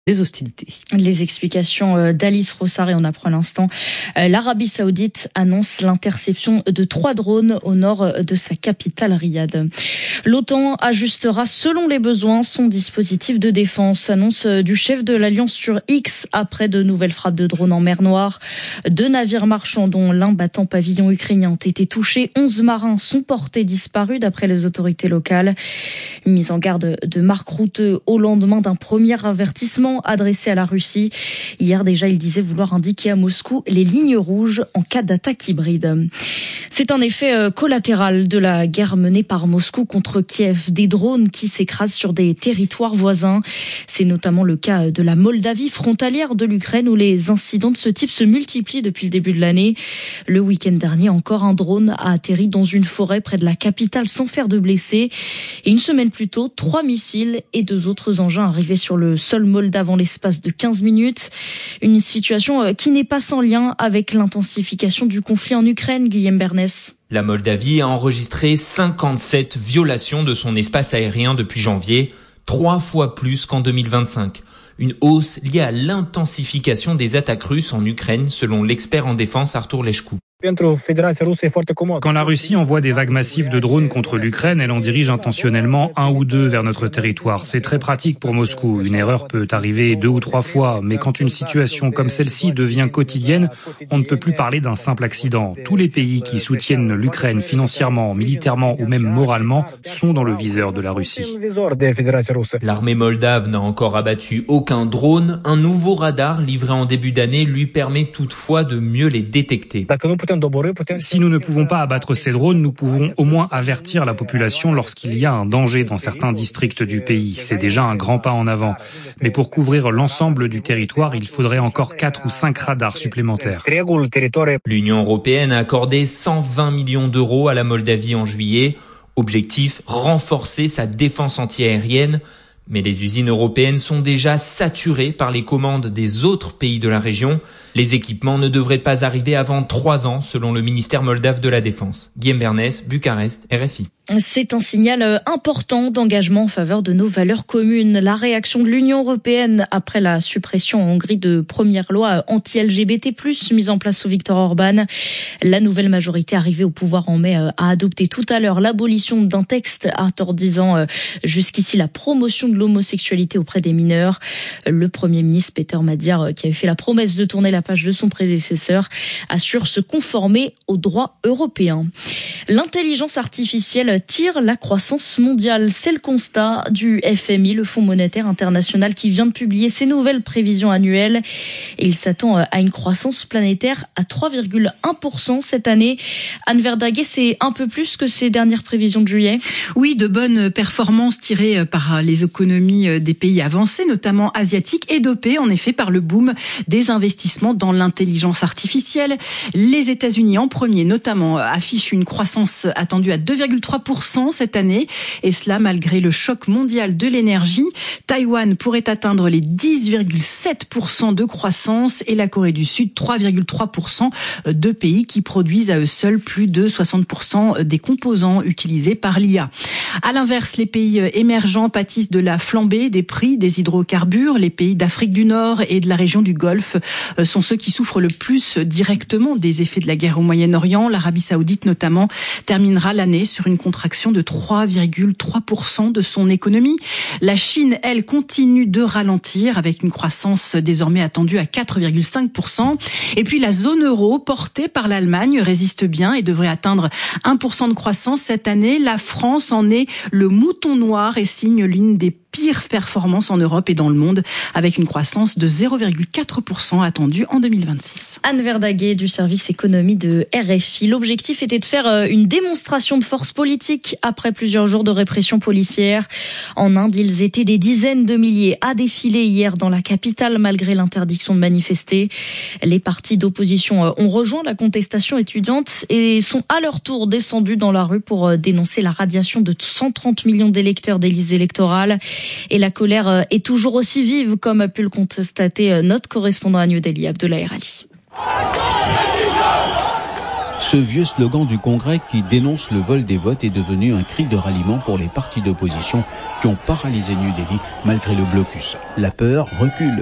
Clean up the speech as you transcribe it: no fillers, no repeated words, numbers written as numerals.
des hostilités. Les explications d'Alice Rossard et on apprend à l'instant. L'Arabie Saoudite annonce l'interception de 3 drones au nord de sa capitale Riyad. L'OTAN ajustera selon les besoins son dispositif de défense, annonce du chef de l'Alliance sur X après de nouvelles frappes de drones en mer Noire. 2 navires marchands dont l'un battant pavillon ukrainien ont été touchés. 11 marins sont portés disparus d'après les autorités locales. Une mise en garde de Mark Rutte au lendemain d'un premier avertissement adressé à la Russie. Hier déjà, il disait vouloir indiquer à Moscou les lignes rouges en cas d'attaque hybride. C'est un effet collatéral de la guerre menée par Moscou contre Kiev. Des drones qui s'écrasent sur des territoires voisins. C'est notamment le cas de la Moldavie, frontalière de l'Ukraine, où les incidents de ce type se multiplient depuis le début de l'année. Le week-end dernier, encore un drone a atterri dans une forêt près de la capitale sans faire de blessés. Et une semaine plus tôt, 3 missiles et 2 autres engins arrivaient sur le sol moldave en l'espace de 15 minutes. Une situation qui n'est pas sans lien avec l'intensification du conflit en Ukraine, Guillaume Bernès. La Moldavie a enregistré 57 violations de son espace aérien depuis janvier, 3 fois plus qu'en 2025. Une hausse liée à l'intensification des attaques russes en Ukraine, selon l'expert en défense Artur Leșcu. Quand la Russie envoie des vagues massives de drones contre l'Ukraine, elle en dirige intentionnellement 1 ou 2 vers notre territoire. C'est très pratique pour Moscou. Une erreur peut arriver 2 ou 3 fois, mais quand une situation comme celle-ci devient quotidienne, on ne peut plus parler d'un simple accident. Tous les pays qui soutiennent l'Ukraine financièrement, militairement ou même moralement sont dans le viseur de la Russie. L'armée moldave n'a encore abattu aucun drone. Un nouveau radar livré en début d'année lui permet toutefois de mieux les détecter. Si nous ne pouvons pas abattre ces drones, nous pouvons au moins avertir la population lorsqu'il y a un danger dans certains districts du pays. C'est déjà un grand pas en avant. Mais pour couvrir l'ensemble du territoire, il faudrait encore 4 ou 5 radars supplémentaires. L'Union européenne a accordé 120 millions d'euros à la Moldavie en juillet. Objectif, renforcer sa défense antiaérienne. Mais les usines européennes sont déjà saturées par les commandes des autres pays de la région. Les équipements ne devraient pas arriver avant 3 ans, selon le ministère moldave de la Défense. Guillaume Bernès, Bucarest, RFI. C'est un signal important d'engagement en faveur de nos valeurs communes. La réaction de l'Union européenne après la suppression en Hongrie de premières lois anti-LGBT+, mise en place sous Viktor Orban. La nouvelle majorité arrivée au pouvoir en mai a adopté tout à l'heure l'abolition d'un texte interdisant jusqu'ici la promotion de l'homosexualité auprès des mineurs. Le Premier ministre Peter Magyar, qui avait fait la promesse de tourner la page de son prédécesseur, assure se conformer aux droits européens. L'intelligence artificielle tire la croissance mondiale. C'est le constat du FMI, le Fonds monétaire international, qui vient de publier ses nouvelles prévisions annuelles. Et il s'attend à une croissance planétaire à 3,1% cette année. Anne Verdaguet, c'est un peu plus que ces dernières prévisions de juillet. Oui, de bonnes performances tirées par les économies des pays avancés, notamment asiatiques, et dopées en effet par le boom des investissements dans l'intelligence artificielle. Les États-Unis en premier, notamment, affichent une croissance attendue à 2,3% cette année, et cela malgré le choc mondial de l'énergie. Taïwan pourrait atteindre les 10,7% de croissance et la Corée du Sud 3,3%, deux pays qui produisent à eux seuls plus de 60% des composants utilisés par l'IA. À l'inverse, les pays émergents pâtissent de la flambée des prix des hydrocarbures. Les pays d'Afrique du Nord et de la région du Golfe sont ceux qui souffrent le plus directement des effets de la guerre au Moyen-Orient. L'Arabie Saoudite notamment terminera l'année sur une contraction de 3,3% de son économie. La Chine, elle, continue de ralentir avec une croissance désormais attendue à 4,5%. Et puis la zone euro, portée par l'Allemagne, résiste bien et devrait atteindre 1% de croissance cette année. La France en est le mouton noir et signe l'une des pires performances en Europe et dans le monde, avec une croissance de 0,4% attendue en 2026. Anne Verdaguet du service économie de RFI. L'objectif était de faire une démonstration de force politique après plusieurs jours de répression policière. En Inde, ils étaient des dizaines de milliers à défiler hier dans la capitale malgré l'interdiction de manifester. Les partis d'opposition ont rejoint la contestation étudiante et sont à leur tour descendus dans la rue pour dénoncer la radiation de 130 millions d'électeurs des listes électorales. Et la colère est toujours aussi vive, comme a pu le constater notre correspondant à New Delhi, Abdoulaye Ali. Ce vieux slogan du Congrès qui dénonce le vol des votes est devenu un cri de ralliement pour les partis d'opposition qui ont paralysé New Delhi malgré le blocus. La peur recule.